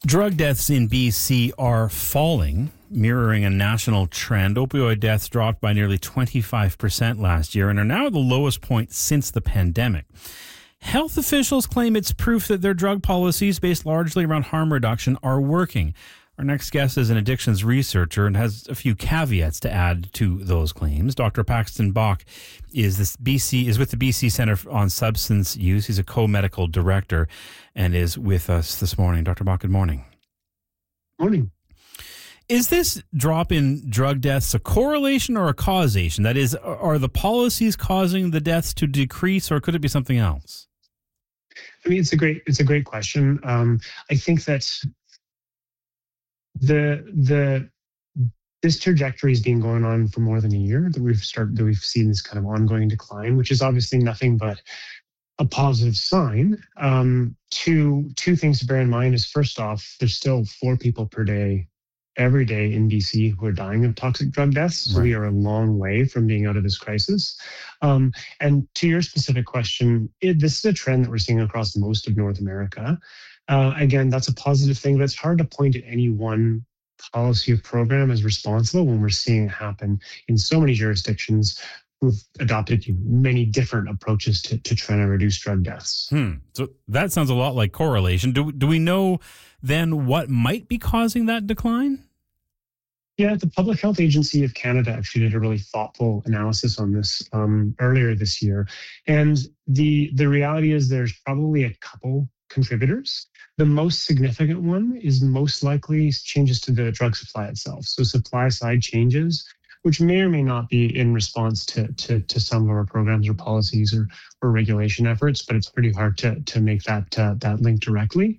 Drug deaths in BC are falling, mirroring a national trend. Opioid deaths dropped by nearly 25% last year and are now at the lowest point since the pandemic. Health officials claim it's proof that their drug policies, based largely around harm reduction, are working. Our next guest is an addictions researcher and has a few caveats to add to those claims. Dr. Paxton Bach is with the BC Centre on Substance Use. He's a co-medical director and is with us this morning. Dr. Bach, good morning. Morning. Is this drop in drug deaths a correlation or a causation? That is, are the policies causing the deaths to decrease, or could it be something else? I mean, it's a great question. I think that this trajectory has been going on for more than a year, that we've seen this kind of ongoing decline, which is obviously nothing but a positive sign. Two things to bear in mind is, first off, there's still 4 people per day every day in BC who are dying of toxic drug deaths. So we are a long way from being out of this crisis. And to your specific question, this is a trend that we're seeing across most of North America. Again, that's a positive thing, but it's hard to point at any one policy or program as responsible when we're seeing it happen in so many jurisdictions who've adopted many different approaches to trying to reduce drug deaths. So that sounds a lot like correlation. Do we know then what might be causing that decline? Yeah, the Public Health Agency of Canada actually did a really thoughtful analysis on this earlier this year. And the reality is there's probably a couple contributors. The most significant one is most likely changes to the drug supply itself. So supply side changes, which may or may not be in response to some of our programs or policies or regulation efforts, but it's pretty hard to make that link directly.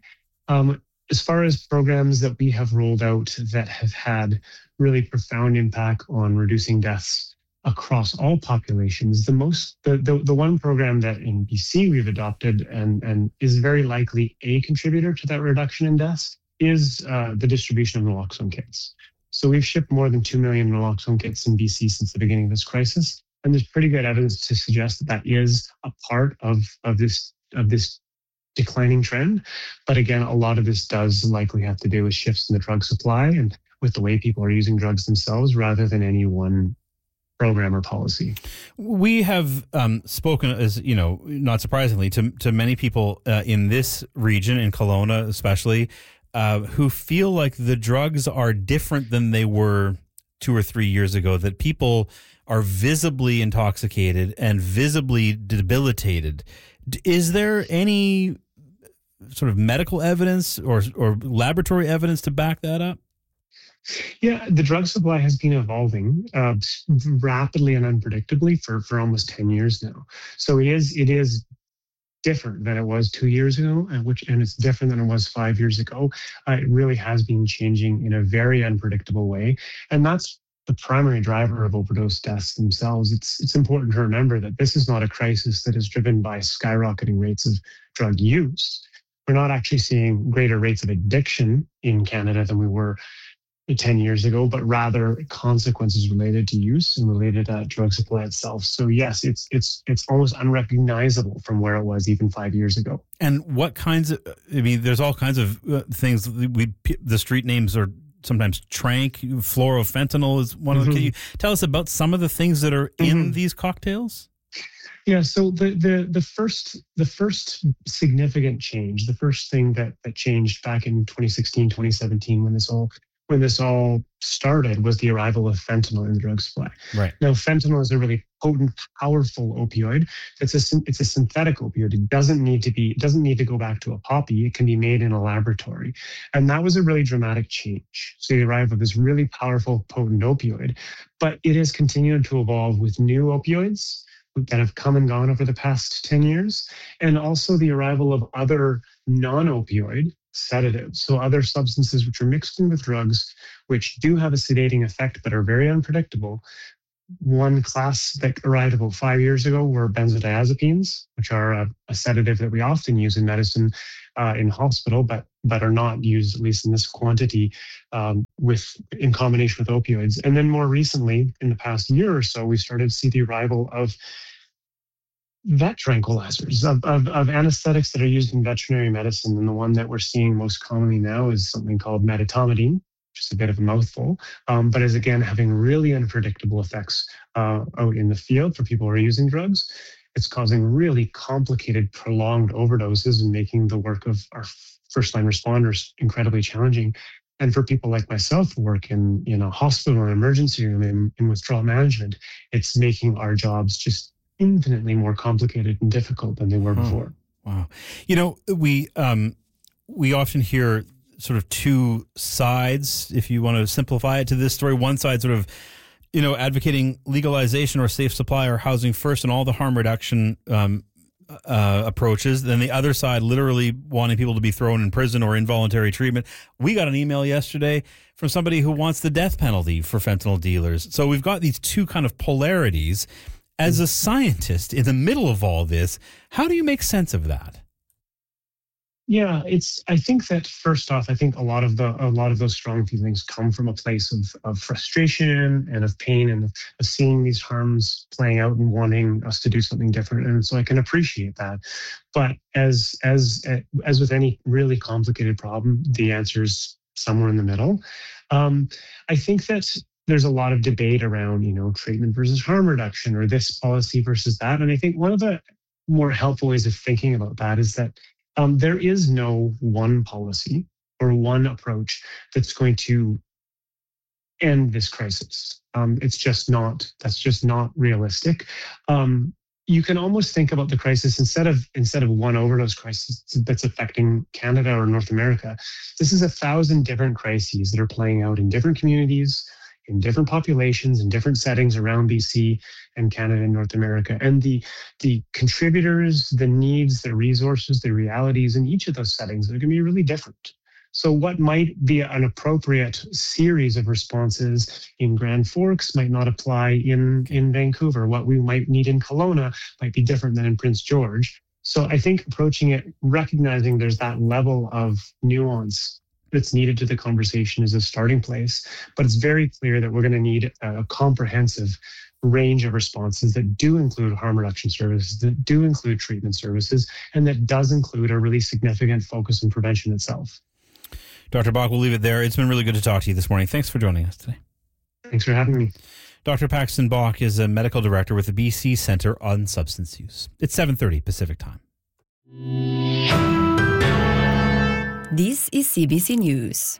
As far as programs that we have rolled out that have had really profound impact on reducing deaths across all populations, the one program that in BC we've adopted and is very likely a contributor to that reduction in deaths is the distribution of naloxone kits. So we've shipped more than 2 million naloxone kits in BC since the beginning of this crisis, and there's pretty good evidence to suggest that is a part of this declining trend. But again, a lot of this does likely have to do with shifts in the drug supply and with the way people are using drugs themselves rather than any one program or policy. We have spoken, as you know, not surprisingly, to many people in this region, in Kelowna especially, who feel like the drugs are different than they were 2 or 3 years ago, that people are visibly intoxicated and visibly debilitated. Is there any sort of medical evidence or laboratory evidence to back that up? Yeah, the drug supply has been evolving rapidly and unpredictably for almost 10 years now. So it is different than it was 2 years ago, and it's different than it was 5 years ago. It really has been changing in a very unpredictable way, and that's the primary driver of overdose deaths themselves. It's important to remember that this is not a crisis that is driven by skyrocketing rates of drug use. We're not actually seeing greater rates of addiction in Canada than we were 10 years ago, but rather consequences related to use and related to drug supply itself. So yes, it's almost unrecognizable from where it was even 5 years ago. And what kinds of, I mean, there's all kinds of things. The street names are sometimes trank, fluorofentanyl is one of them. Can you tell us about some of the things that are in these cocktails? Yeah, so the first significant change, the first thing that changed back in 2016, 2017 when this all started was the arrival of fentanyl in the drug supply. Right. Now, fentanyl is a really potent, powerful opioid. It's a synthetic opioid. It doesn't need to go back to a poppy. It can be made in a laboratory, and that was a really dramatic change. So the arrival of this really powerful, potent opioid, but it has continued to evolve with new opioids that have come and gone over the past 10 years, and also the arrival of other non-opioid sedatives, so other substances which are mixed in with drugs, which do have a sedating effect but are very unpredictable. One class that arrived about 5 years ago were benzodiazepines, which are a sedative that we often use in medicine in hospital, but are not used, at least in this quantity, in combination with opioids. And then more recently, in the past year or so, we started to see the arrival of vet tranquilizers, of anesthetics that are used in veterinary medicine. And the one that we're seeing most commonly now is something called medetomidine, which is a bit of a mouthful, but is again having really unpredictable effects out in the field for people who are using drugs. It's causing really complicated, prolonged overdoses and making the work of our first-line responders incredibly challenging. And for people like myself who work in a hospital or emergency room in withdrawal management, it's making our jobs just infinitely more complicated and difficult than they were before. Wow. We often hear sort of two sides, if you want to simplify it, to this story. One side sort of, advocating legalization or safe supply or housing first and all the harm reduction approaches. Then the other side literally wanting people to be thrown in prison or involuntary treatment. We got an email yesterday from somebody who wants the death penalty for fentanyl dealers. So we've got these two kind of polarities. As a scientist in the middle of all this, how do you make sense of that? Yeah, I think that first off, I think a lot of those strong feelings come from a place of frustration and of pain and of seeing these harms playing out and wanting us to do something different. And so I can appreciate that. But as with any really complicated problem, the answer is somewhere in the middle. I think that there's a lot of debate around, treatment versus harm reduction or this policy versus that. And I think one of the more helpful ways of thinking about that is that there is no one policy or one approach that's going to end this crisis. That's just not realistic. You can almost think about the crisis instead of one overdose crisis that's affecting Canada or North America. This is 1,000 different crises that are playing out in different communities, in different populations, in different settings around BC and Canada and North America. And the contributors, the needs, the resources, the realities in each of those settings are going to be really different. So what might be an appropriate series of responses in Grand Forks might not apply in Vancouver. What we might need in Kelowna might be different than in Prince George. So I think approaching it, recognizing there's that level of nuance that's needed to the conversation is a starting place. But it's very clear that we're going to need a comprehensive range of responses that do include harm reduction services, that do include treatment services, and that does include a really significant focus on prevention itself. Dr. Bach, we'll leave it there. It's been really good to talk to you this morning. Thanks for joining us today. Thanks for having me. Dr. Paxton Bach is a medical director with the BC Centre on Substance Use. It's 7:30 Pacific Time. This is CBC News.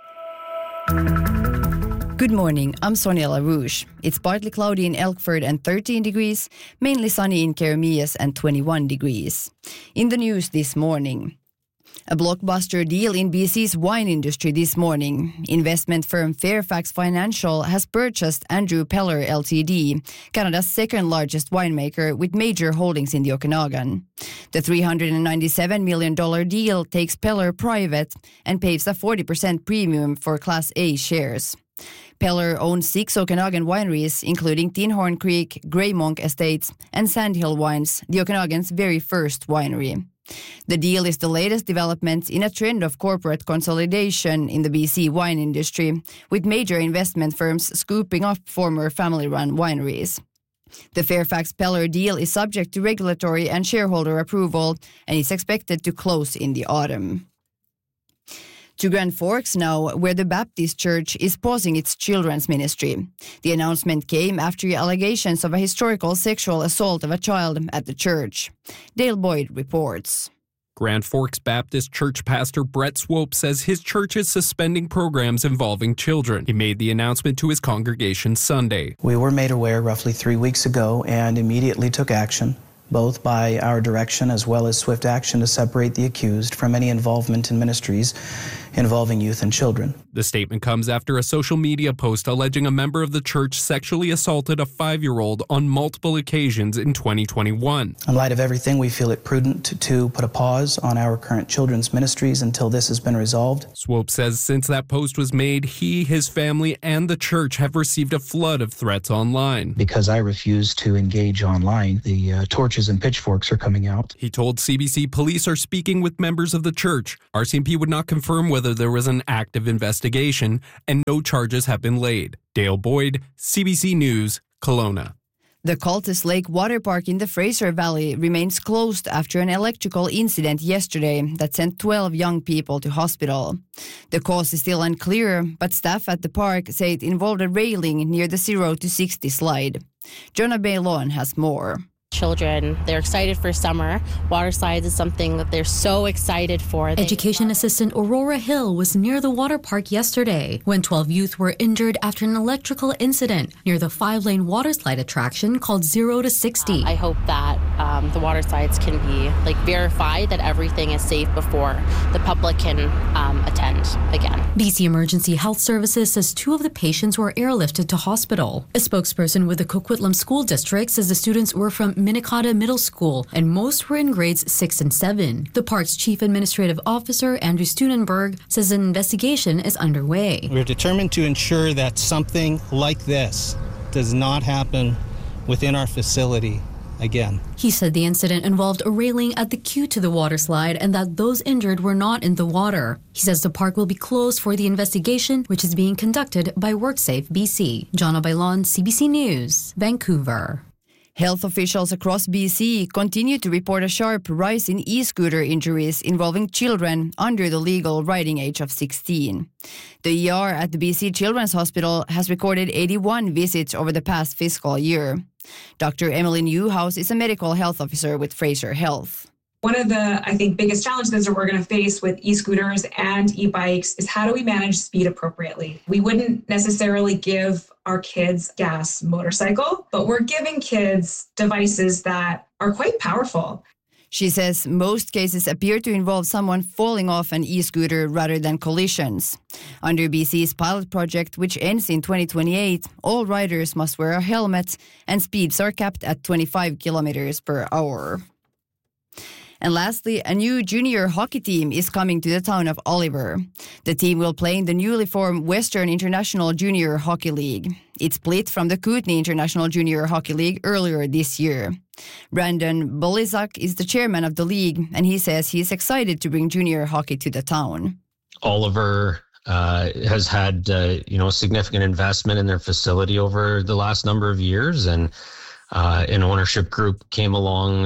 Good morning, I'm Sonia LaRouche. It's partly cloudy in Elkford and 13 degrees, mainly sunny in Keremeos and 21 degrees. In the news this morning, a blockbuster deal in BC's wine industry this morning. Investment firm Fairfax Financial has purchased Andrew Peller Ltd., Canada's second largest winemaker with major holdings in the Okanagan. The $397 million deal takes Peller private and pays a 40% premium for Class A shares. Peller owns 6 Okanagan wineries, including Tinhorn Creek, Grey Monk Estates, and Sandhill Wines, the Okanagan's very first winery. The deal is the latest development in a trend of corporate consolidation in the BC wine industry, with major investment firms scooping up former family-run wineries. The Fairfax-Peller deal is subject to regulatory and shareholder approval and is expected to close in the autumn. To Grand Forks now, where the Baptist Church is pausing its children's ministry. The announcement came after allegations of a historical sexual assault of a child at the church. Dale Boyd reports. Grand Forks Baptist Church pastor Brett Swope says his church is suspending programs involving children. He made the announcement to his congregation Sunday. We were made aware roughly 3 weeks ago and immediately took action, both by our direction as well as swift action to separate the accused from any involvement in ministries involving youth and children. The statement comes after a social media post alleging a member of the church sexually assaulted a 5-year-old on multiple occasions in 2021. In light of everything, we feel it prudent to put a pause on our current children's ministries until this has been resolved. Swope says since that post was made, he, his family, and the church have received a flood of threats online. Because I refuse to engage online, the torches and pitchforks are coming out. He told CBC police are speaking with members of the church. RCMP would not confirm whether there was an active investigation, and no charges have been laid. Dale Boyd, CBC News, Kelowna. The Cultus Lake Water Park in the Fraser Valley remains closed after an electrical incident yesterday that sent 12 young people to hospital. The cause is still unclear, but staff at the park say it involved a railing near the 0 to 60 slide. Jonah Bailon has more. Children, they're excited for summer. Water slides is something that they're so excited for. Education assistant Aurora Hill was near the water park yesterday when 12 youth were injured after an electrical incident near the 5-lane water slide attraction called 0 to 60. I hope that the water slides can be verified that everything is safe before the public can attend again. BC Emergency Health Services says 2 of the patients were airlifted to hospital. A spokesperson with the Coquitlam School District says the students were from Minnetonka Middle School, and most were in grades 6 and 7. The park's Chief Administrative Officer, Andrew Stunenberg, says an investigation is underway. We're determined to ensure that something like this does not happen within our facility again. He said the incident involved a railing at the queue to the water slide and that those injured were not in the water. He says the park will be closed for the investigation, which is being conducted by WorkSafe BC. Jonna Bailon, CBC News, Vancouver. Health officials across BC continue to report a sharp rise in e-scooter injuries involving children under the legal riding age of 16. The ER at the BC Children's Hospital has recorded 81 visits over the past fiscal year. Dr. Emily Newhouse is a medical health officer with Fraser Health. One of the, I think, biggest challenges that we're going to face with e-scooters and e-bikes is how do we manage speed appropriately? We wouldn't necessarily give our kids gas motorcycle, but we're giving kids devices that are quite powerful. She says most cases appear to involve someone falling off an e-scooter rather than collisions. Under BC's pilot project, which ends in 2028, all riders must wear a helmet and speeds are capped at 25 kilometers per hour. And lastly, a new junior hockey team is coming to the town of Oliver. The team will play in the newly formed Western International Junior Hockey League. It split from the Kootenay International Junior Hockey League earlier this year. Brandon Bolizak is the chairman of the league, and he says he is excited to bring junior hockey to the town. Oliver has had significant investment in their facility over the last number of years, and an ownership group came along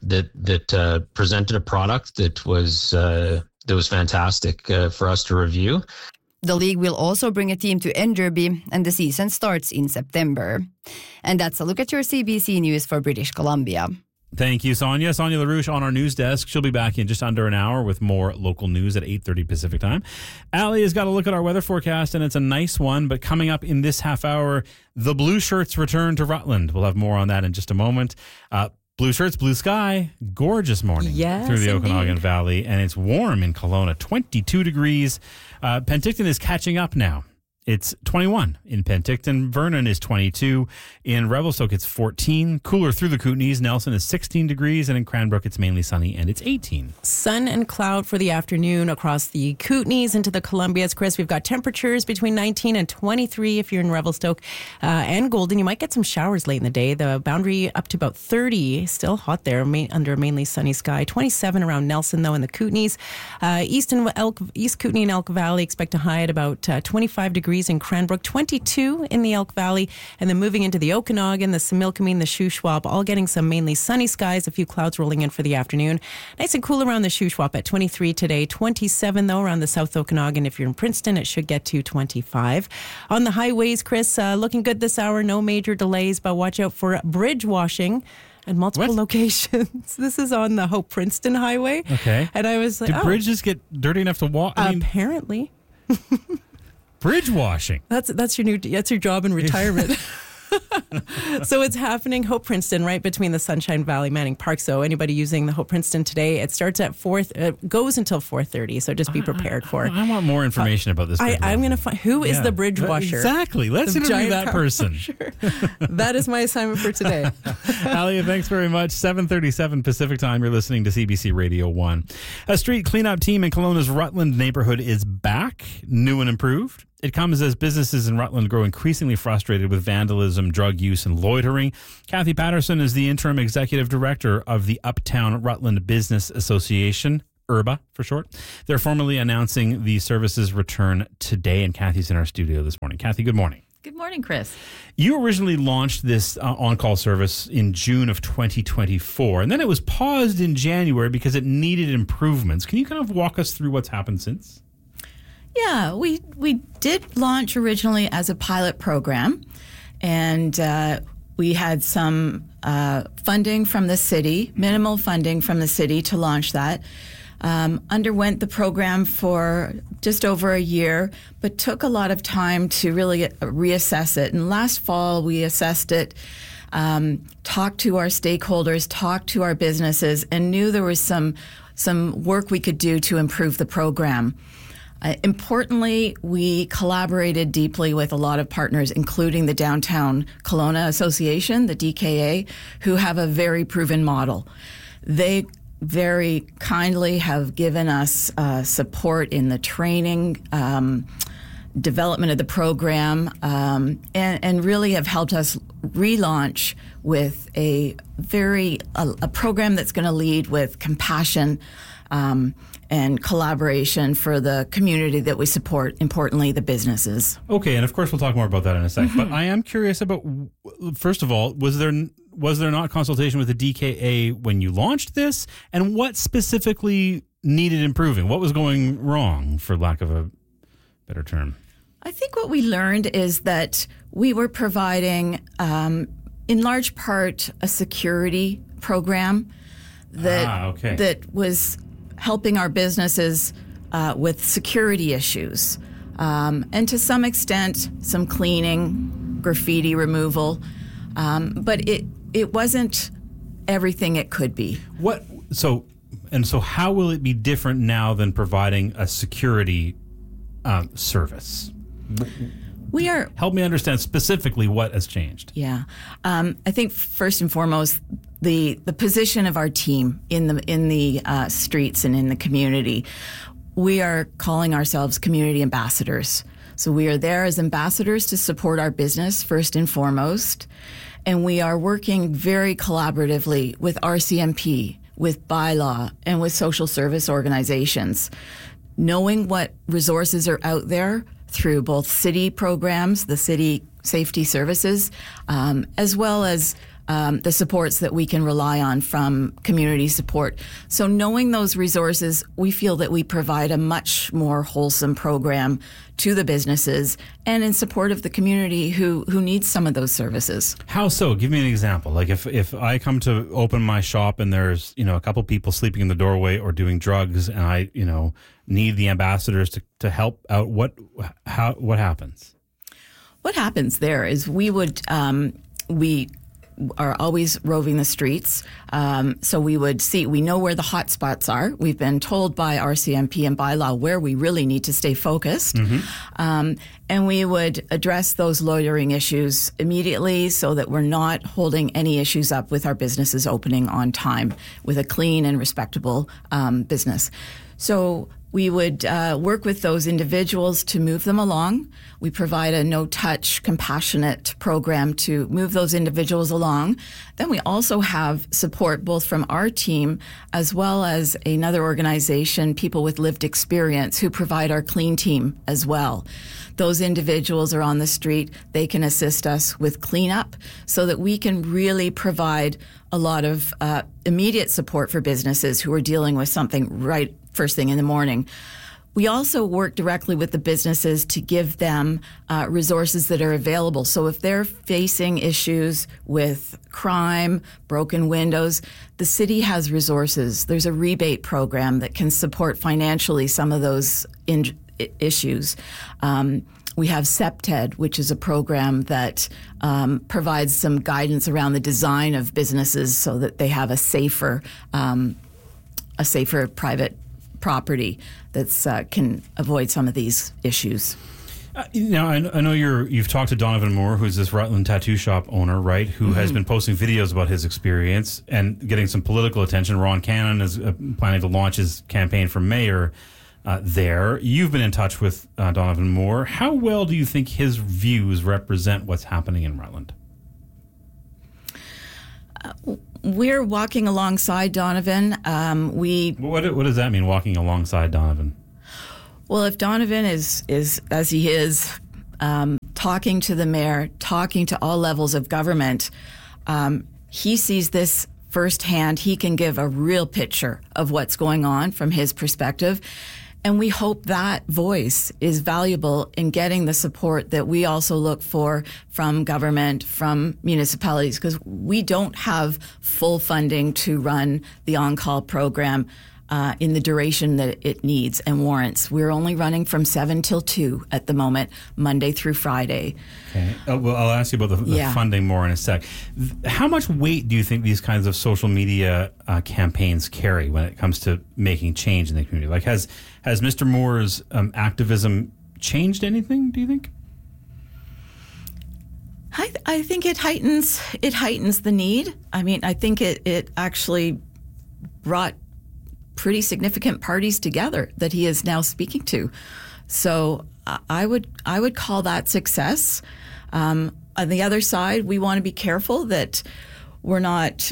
that presented a product that was fantastic for us to review. The league will also bring a team to Enderby, and the season starts in September. And that's a look at your CBC News for British Columbia. Thank you, Sonia. Sonia LaRouche on our news desk. She'll be back in just under an hour with more local news at 8:30 Pacific time. Allie has got a look at our weather forecast, and it's a nice one. But coming up in this half hour, the Blue Shirts return to Rutland. We'll have more on that in just a moment. Blue Shirts, blue sky, gorgeous morning through the Okanagan Valley. And it's warm in Kelowna, 22 degrees. Penticton is catching up now. It's 21 in Penticton. Vernon is 22. In Revelstoke, it's 14. Cooler through the Kootenays. Nelson is 16 degrees. And in Cranbrook, it's mainly sunny, and it's 18. Sun and cloud for the afternoon across the Kootenays into the Columbias. Chris, we've got temperatures between 19 and 23 if you're in Revelstoke and Golden. You might get some showers late in the day. The boundary up to about 30. Still hot there under a mainly sunny sky. 27 around Nelson, though, in the Kootenays. East Kootenay and Elk Valley expect a high at about 25 degrees in Cranbrook, 22 in the Elk Valley, and then moving into the Okanagan, the Similkameen, the Shuswap, all getting some mainly sunny skies, a few clouds rolling in for the afternoon. Nice and cool around the Shuswap at 23 today, 27 though around the South Okanagan. If you're in Princeton, it should get to 25. On the highways, Chris, looking good this hour, no major delays, but watch out for bridge washing at multiple locations. This is on the Hope Princeton Highway. Okay. And I was like, do bridges get dirty enough to walk? Apparently. Bridge washing. That's your job in retirement. So it's happening Hope Princeton right between the Sunshine Valley Manning Park. So anybody using the Hope Princeton today, it starts at goes until 4:30. So just be prepared for it. I want more information about this. I'm going to find who is the bridge washer. Exactly. Let's interview that person. That is my assignment for today. Alia, thanks very much. 7:37 Pacific time. You're listening to CBC Radio 1. A street cleanup team in Kelowna's Rutland neighborhood is back, new and improved. It comes as businesses in Rutland grow increasingly frustrated with vandalism, drug use, and loitering. Kathy Patterson is the interim executive director of the Uptown Rutland Business Association, URBA for short. They're formally announcing the services return today, and Kathy's in our studio this morning. Kathy, good morning. Good morning, Chris. You originally launched this on-call service in June of 2024, and then it was paused in January because it needed improvements. Can you kind of walk us through what's happened since? Yeah, we did launch originally as a pilot program, and we had some funding from the city, minimal funding from the city to launch that. Underwent the program for just over a year, but took a lot of time to really reassess it. And last fall, we assessed it, talked to our stakeholders, talked to our businesses, and knew there was some work we could do to improve the program. Importantly, we collaborated deeply with a lot of partners, including the Downtown Kelowna Association, the DKA, who have a very proven model. They very kindly have given us support in the training, development of the program, and really have helped us relaunch with a program that's going to lead with compassion and collaboration for the community that we support, importantly, the businesses. Okay, and of course we'll talk more about that in a sec. But I am curious about, first of all, was there not consultation with the DKA when you launched this? And what specifically needed improving? What was going wrong, for lack of a better term? I think what we learned is that we were providing, in large part, a security program that was helping our businesses with security issues, and to some extent, some cleaning, graffiti removal, but it wasn't everything it could be. So how will it be different now than providing a security service? Help me understand specifically what has changed. Yeah, I think first and foremost, the position of our team in the streets and in the community. We are calling ourselves community ambassadors. So we are there as ambassadors to support our business first and foremost, and we are working very collaboratively with RCMP, with Bylaw, and with social service organizations, knowing what resources are out there through both city programs, the city safety services, as well as the supports that we can rely on from community support. So knowing those resources, we feel that we provide a much more wholesome program to the businesses and in support of the community who needs some of those services. How so? Give me an example. Like if I come to open my shop and there's, a couple people sleeping in the doorway or doing drugs, and I, need the ambassadors to help out, what happens? What happens there is we are always roving the streets. So we know where the hot spots are. We've been told by RCMP and Bylaw where we really need to stay focused. And we would address those loitering issues immediately so that we're not holding any issues up with our businesses opening on time with a clean and respectable business. So we would work with those individuals to move them along. We provide a no-touch, compassionate program to move those individuals along. Then we also have support both from our team as well as another organization, People with Lived Experience, who provide our clean team as well. Those individuals are on the street. They can assist us with cleanup so that we can really provide a lot of immediate support for businesses who are dealing with something right first thing in the morning. We also work directly with the businesses to give them resources that are available. So if they're facing issues with crime, broken windows, the city has resources. There's a rebate program that can support financially some of those issues. We have CEPTED, which is a program that provides some guidance around the design of businesses so that they have a safer private property that can avoid some of these issues. Now, I know you've talked to Donovan Moore, who's this Rutland tattoo shop owner, right, who has been posting videos about his experience and getting some political attention. Ron Cannon is planning to launch his campaign for mayor there. You've been in touch with Donovan Moore. How well do you think his views represent what's happening in Rutland? We're walking alongside Donovan. What does that mean, walking alongside Donovan? Well, if Donovan is as he is, talking to the mayor, talking to all levels of government, he sees this firsthand. He can give a real picture of what's going on from his perspective. And we hope that voice is valuable in getting the support that we also look for from government, from municipalities, because we don't have full funding to run the on-call program in the duration that it needs and warrants. We're only running from 7 till 2 at the moment, Monday through Friday. Okay. Well, I'll ask you about the funding more in a sec. How much weight do you think these kinds of social media campaigns carry when it comes to making change in the community? Like, has Mr. Moore's activism changed anything, do you think? I think it heightens the need. I mean, I think it actually brought pretty significant parties together that he is now speaking to. So I would call that success. On the other side, we want to be careful that we're not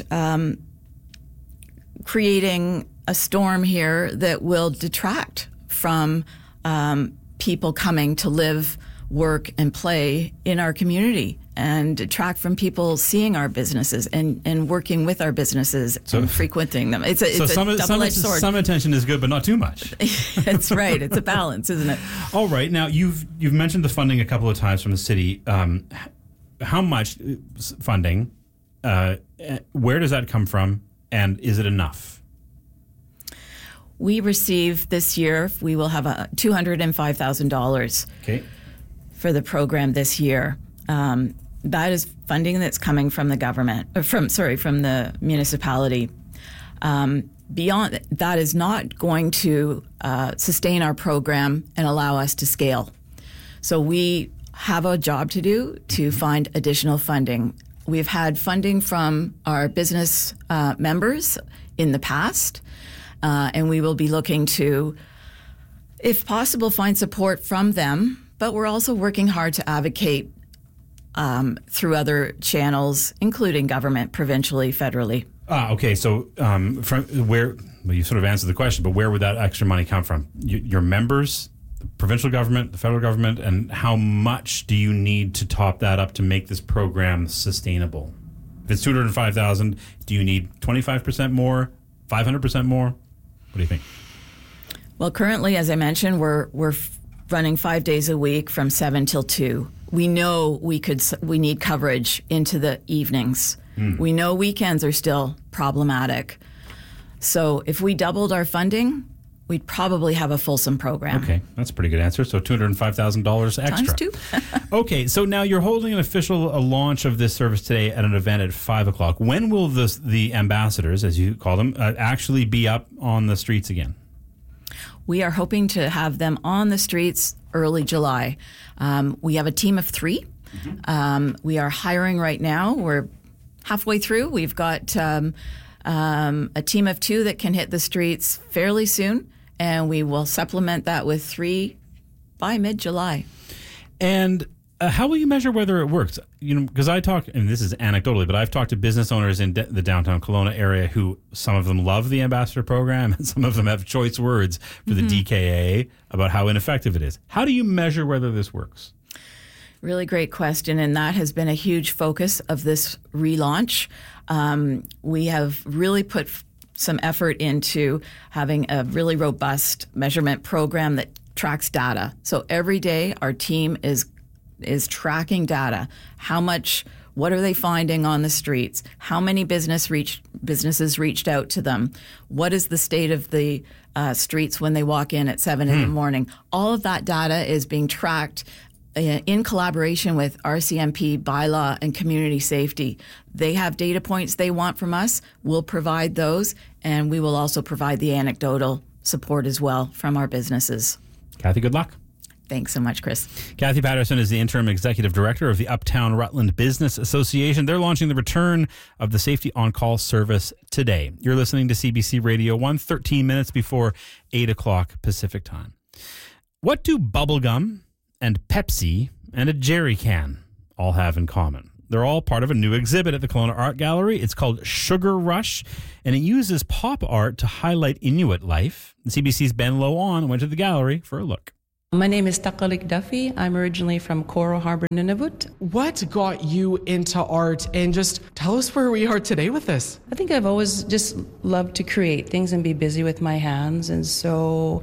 creating a storm here that will detract from people coming to live, work, and play in our community, and detract from people seeing our businesses and working with our businesses and frequenting them. It's a double-edged sword. Some attention is good, but not too much. That's right. It's a balance, isn't it? All right. Now, you've mentioned the funding a couple of times from the city. How much funding? Where does that come from? And is it enough? We receive this year, we will have $205,000 for the program this year. That is funding that's coming from the government, from the municipality. Beyond that is not going to sustain our program and allow us to scale. So we have a job to do to find additional funding. We've had funding from our business members in the past, and we will be looking to, if possible, find support from them. But we're also working hard to advocate through other channels, including government, provincially, federally. Okay. So from where, well, you sort of answered the question, but where would that extra money come from? Your members, the provincial government, the federal government, and how much do you need to top that up to make this program sustainable? If it's $205,000, do you need 25% more, 500% more? What do you think? Well, currently, as I mentioned, we're running 5 days a week from 7 till 2. We know we need coverage into the evenings. We know weekends are still problematic. So if we doubled our funding, we'd probably have a fulsome program. Okay, that's a pretty good answer. So $205,000 extra. Times 2. Okay, so now you're holding an official launch of this service today at an event at 5 o'clock. When will the ambassadors, as you call them, actually be up on the streets again? We are hoping to have them on the streets early July. We have a team of 3. We are hiring right now. We're halfway through. We've got a team of 2 that can hit the streets fairly soon, and we will supplement that with 3 by mid-July. And how will you measure whether it works? You know, because I talk, and this is anecdotally, but I've talked to business owners in the downtown Kelowna area who, some of them love the ambassador program and some of them have choice words for the DKA about how ineffective it is. How do you measure whether this works? Really great question, and that has been a huge focus of this relaunch. We have really put some effort into having a really robust measurement program that tracks data. So every day our team is tracking data. How much, what are they finding on the streets? How many businesses reached out to them? What is the state of the streets when they walk in at 7 in the morning? All of that data is being tracked in collaboration with RCMP, bylaw, and community safety. They have data points they want from us. We'll provide those, and we will also provide the anecdotal support as well from our businesses. Kathy, good luck. Thanks so much, Chris. Kathy Patterson is the interim executive director of the Uptown Rutland Business Association. They're launching the return of the Safety On-Call service today. You're listening to CBC Radio 1, 13 minutes before 8 o'clock Pacific time. What do bubblegum and Pepsi and a jerry can all have in common? They're all part of a new exhibit at the Kelowna Art Gallery. It's called Sugar Rush, and it uses pop art to highlight Inuit life. CBC's Ben Low went to the gallery for a look. My name is Takalik Duffy. I'm originally from Coral Harbor, Nunavut. What got you into art, and just tell us where we are today with this? I think I've always just loved to create things and be busy with my hands. And so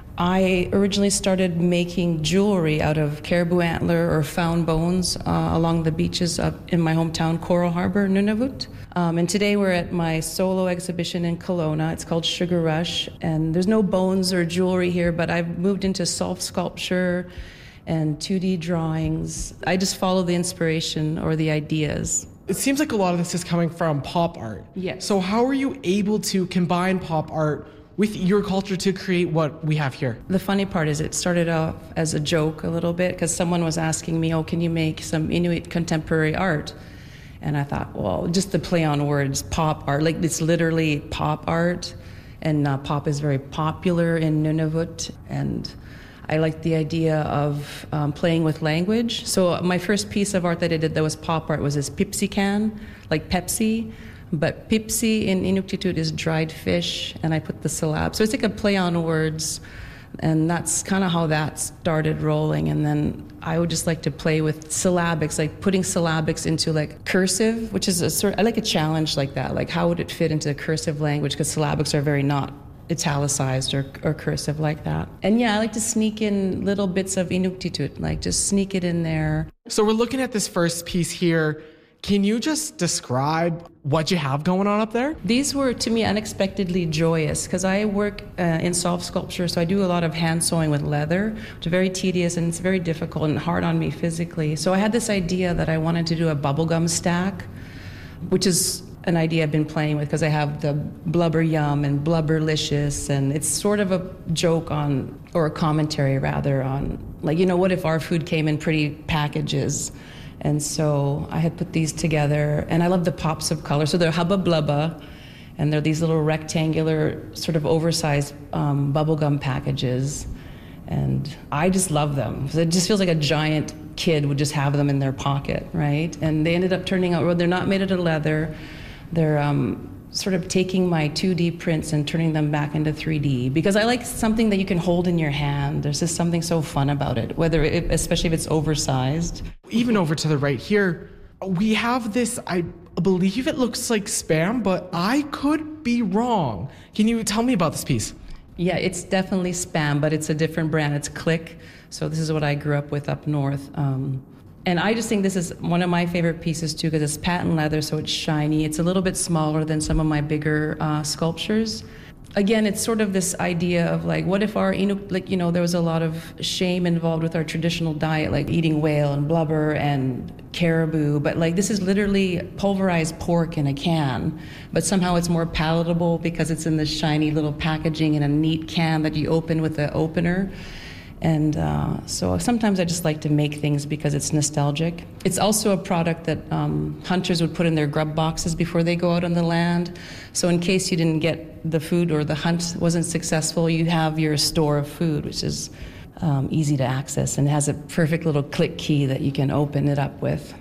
I originally started making jewelry out of caribou antler or found bones along the beaches up in my hometown, Coral Harbor, Nunavut. And today we're at my solo exhibition in Kelowna. It's called Sugar Rush. And there's no bones or jewelry here, but I've moved into soft sculpture and 2D drawings. I just follow the inspiration or the ideas. It seems like a lot of this is coming from pop art. Yes. So how are you able to combine pop art with your culture to create what we have here? The funny part is it started off as a joke a little bit because someone was asking me, can you make some Inuit contemporary art? And I thought, well, just the play on words, pop art, like it's literally pop art. And pop is very popular in Nunavut. And I liked the idea of playing with language. So my first piece of art that I did that was pop art was this Pepsi can, like Pepsi. But Pepsi in Inuktitut is dried fish, and I put the syllab. So it's like a play on words, and that's kind of how that started rolling. And then I would just like to play with syllabics, like putting syllabics into like cursive, which is I like a challenge like that. Like how would it fit into cursive language? Because syllabics are very not italicized or cursive like that. And yeah, I like to sneak in little bits of Inuktitut, like just sneak it in there. So we're looking at this first piece here. Can you just describe what you have going on up there? These were, to me, unexpectedly joyous because I work in soft sculpture, so I do a lot of hand sewing with leather, which is very tedious and it's very difficult and hard on me physically. So I had this idea that I wanted to do a bubblegum stack, which is an idea I've been playing with because I have the Blubber Yum and Blubberlicious, and it's sort of a joke on, or a commentary rather, on, like, what if our food came in pretty packages? And so I had put these together, and I love the pops of color. So they're Hubba Blubba, and they're these little rectangular, sort of oversized bubblegum packages. And I just love them. It just feels like a giant kid would just have them in their pocket, right? And they ended up turning out, well, they're not made out of leather. They're sort of taking my 2D prints and turning them back into 3D, because I like something that you can hold in your hand. There's just something so fun about it, especially if it's oversized. Even over to the right here, we have this, I believe it looks like Spam, but I could be wrong. Can you tell me about this piece? Yeah, it's definitely Spam, but it's a different brand. It's Click. So this is what I grew up with up north. And I just think this is one of my favorite pieces too, because it's patent leather, so it's shiny. It's a little bit smaller than some of my bigger sculptures. Again, it's sort of this idea of like, what if our there was a lot of shame involved with our traditional diet, like eating whale and blubber and caribou, but like this is literally pulverized pork in a can, but somehow it's more palatable because it's in this shiny little packaging in a neat can that you open with an opener. And so sometimes I just like to make things because it's nostalgic. It's also a product that hunters would put in their grub boxes before they go out on the land. So in case you didn't get the food or the hunt wasn't successful, you have your store of food, which is easy to access and has a perfect little click key that you can open it up with.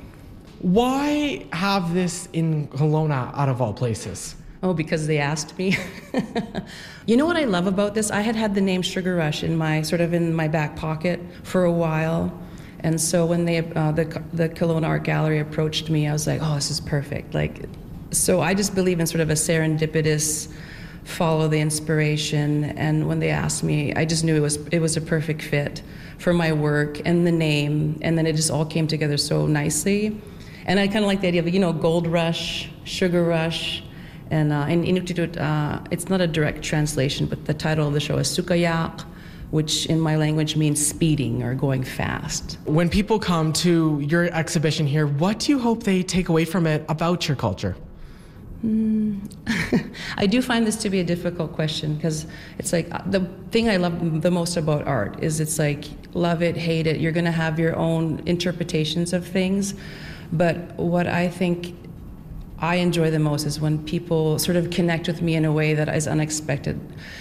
Why have this in Kelowna out of all places? Oh, because they asked me. You know what I love about this? I had the name Sugar Rush in my back pocket for a while. And so when the Kelowna Art Gallery approached me, I was like, oh, this is perfect. So I just believe in sort of a serendipitous follow the inspiration. And when they asked me, I just knew it was a perfect fit for my work and the name. And then it just all came together so nicely. And I kind of like the idea of, Gold Rush, Sugar Rush. And in Inuktitut, it's not a direct translation, but the title of the show is Sukayak, which in my language means speeding or going fast. When people come to your exhibition here, what do you hope they take away from it about your culture? I do find this to be a difficult question because it's like the thing I love the most about art is it's like love it, hate it. You're going to have your own interpretations of things. But what I think I enjoy the most is when people sort of connect with me in a way that is unexpected.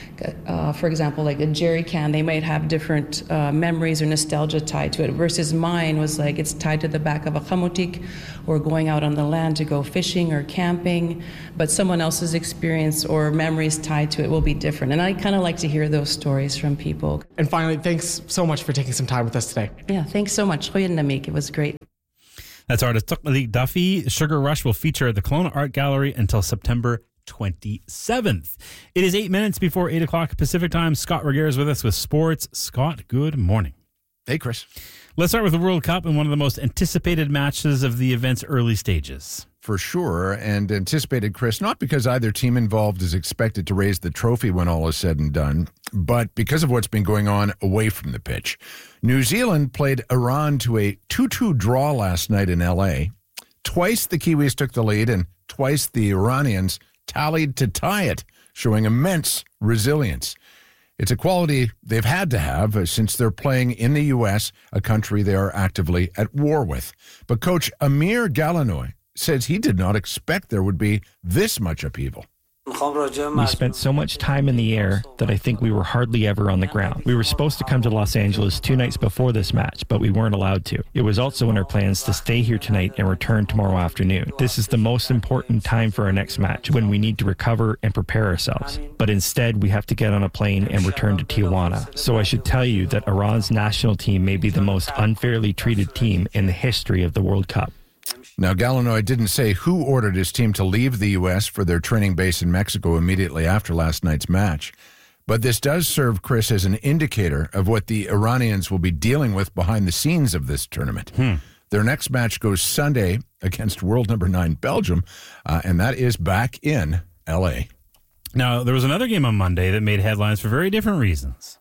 For example, like a jerry can, they might have different memories or nostalgia tied to it, versus mine was like it's tied to the back of a chamutik or going out on the land to go fishing or camping, but someone else's experience or memories tied to it will be different. And I kind of like to hear those stories from people. And finally, thanks so much for taking some time with us today. Yeah, thanks so much. It was great. That's artist Tuckmalik Duffy. Sugar Rush will feature at the Kelowna Art Gallery until September 27th. It is 8 minutes before 8 o'clock Pacific time. Scott Regehr is with us with sports. Scott, good morning. Hey, Chris. Let's start with the World Cup and one of the most anticipated matches of the event's early stages. For sure, and anticipated, Chris, not because either team involved is expected to raise the trophy when all is said and done, but because of what's been going on away from the pitch. New Zealand played Iran to a 2-2 draw last night in L.A. Twice the Kiwis took the lead, and twice the Iranians tallied to tie it, showing immense resilience. It's a quality they've had to have since they're playing in the U.S., a country they are actively at war with. But Coach Amir Galanoy says he did not expect there would be this much upheaval. We spent so much time in the air that I think we were hardly ever on the ground. We were supposed to come to Los Angeles 2 nights before this match, but we weren't allowed to. It was also in our plans to stay here tonight and return tomorrow afternoon. This is the most important time for our next match, when we need to recover and prepare ourselves. But instead, we have to get on a plane and return to Tijuana. So I should tell you that Iran's national team may be the most unfairly treated team in the history of the World Cup. Now, Galanoy didn't say who ordered his team to leave the U.S. for their training base in Mexico immediately after last night's match. But this does serve, Chris, as an indicator of what the Iranians will be dealing with behind the scenes of this tournament. Their next match goes Sunday against world number 9 Belgium, and that is back in L.A. Now, there was another game on Monday that made headlines for very different reasons.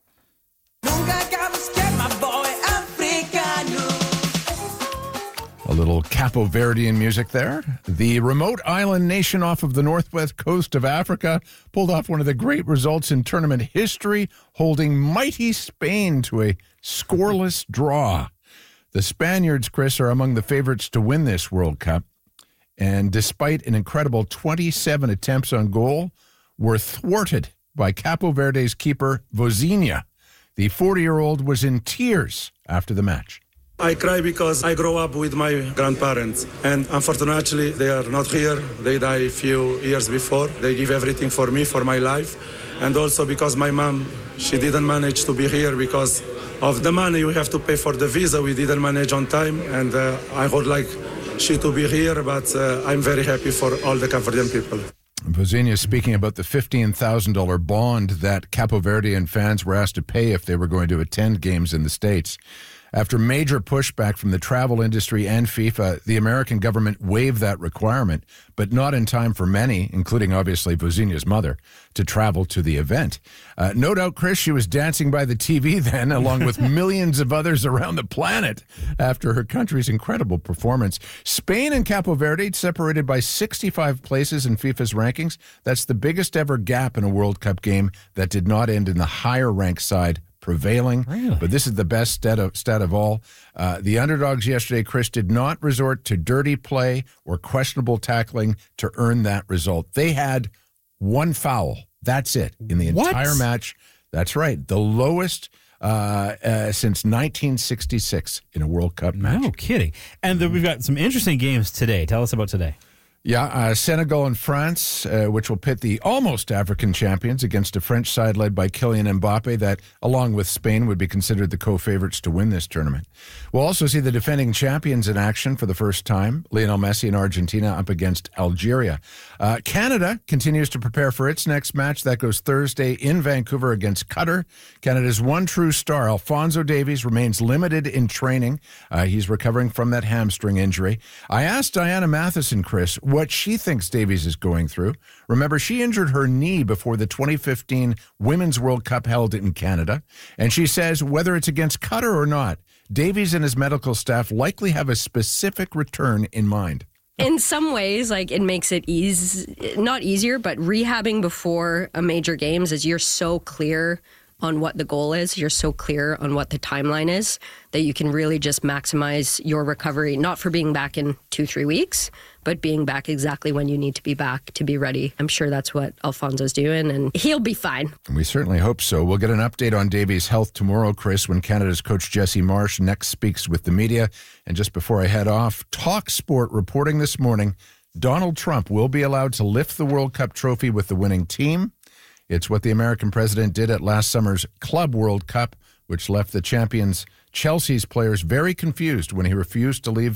A little Capo Verdean music there. The remote island nation off of the northwest coast of Africa pulled off one of the great results in tournament history, holding mighty Spain to a scoreless draw. The Spaniards, Chris, are among the favorites to win this World Cup, and despite an incredible 27 attempts on goal, were thwarted by Capo Verde's keeper, Vozinha. The 40-year-old was in tears after the match. I cry because I grew up with my grandparents, and unfortunately they are not here. They died a few years before. They give everything for me, for my life, and also because my mom, she didn't manage to be here because of the money we have to pay for the visa. We didn't manage on time, and I would like she to be here, but I'm very happy for all the Cape Verdean people. Vozinha is speaking about the $15,000 bond that Capo Verdean fans were asked to pay if they were going to attend games in the States. After major pushback from the travel industry and FIFA, the American government waived that requirement, but not in time for many, including obviously Vozinha's mother, to travel to the event. No doubt, Chris, she was dancing by the TV then, along with millions of others around the planet, after her country's incredible performance. Spain and Capo Verde separated by 65 places in FIFA's rankings. That's the biggest ever gap in a World Cup game that did not end in the higher ranked side prevailing. Really? But this is the best stat of all. The underdogs yesterday, Chris, did not resort to dirty play or questionable tackling to earn that result. They had one foul. That's it in the entire match. That's right. The lowest since 1966 in a World Cup match. No kidding. And we've got some interesting games today. Tell us about today. Yeah, Senegal and France, which will pit the almost African champions against a French side led by Kylian Mbappe that, along with Spain, would be considered the co-favorites to win this tournament. We'll also see the defending champions in action for the first time, Lionel Messi and Argentina up against Algeria. Canada continues to prepare for its next match. That goes Thursday in Vancouver against Qatar. Canada's one true star, Alphonso Davies, remains limited in training. He's recovering from that hamstring injury. I asked Diana Matheson, Chris, what she thinks Davies is going through. Remember, she injured her knee before the 2015 Women's World Cup held in Canada. And she says whether it's against Qatar or not, Davies and his medical staff likely have a specific return in mind. In some ways, like, it makes it not easier, but rehabbing before a major games is you're so clear on what the goal is, you're so clear on what the timeline is, that you can really just maximize your recovery, not for being back in 2-3 weeks, but being back exactly when you need to be back to be ready. I'm sure that's what Alfonso's doing, and he'll be fine. We certainly hope so. We'll get an update on Davy's health tomorrow, Chris, when Canada's coach Jesse Marsh next speaks with the media. And just before I head off, TalkSport reporting this morning, Donald Trump will be allowed to lift the World Cup trophy with the winning team. It's what the American president did at last summer's Club World Cup, which left the champions Chelsea's players very confused when he refused to leave